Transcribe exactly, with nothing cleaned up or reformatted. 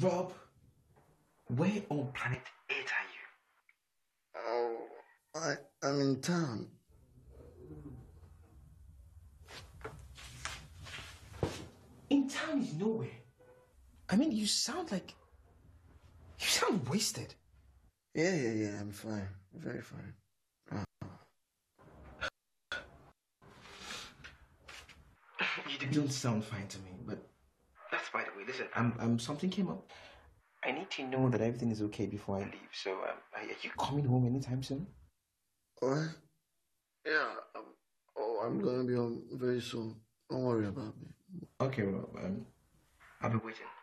Rob, where on planet Earth are you? Oh, I, I'm in town. In town is nowhere. I mean, you sound like... You sound wasted. Yeah, yeah, yeah, I'm fine. Very fine. Oh. You don't sound fine to me, but that's by the way. Listen, um, um, something came up. I need to know that everything is okay before I leave. So, um, are you coming home anytime soon? What? Yeah. Um, oh, I'm gonna be home very soon. Don't worry about me. Okay, well, um, I'll be waiting.